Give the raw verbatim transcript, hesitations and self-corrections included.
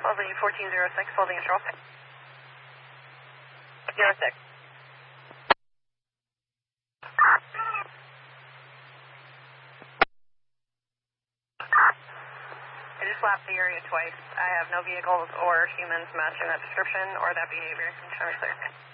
Leslie fourteen zero six, holding control. Zero six. I just lapped the area twice. I have no vehicles or humans matching that description or that behavior. I'm trying to clear.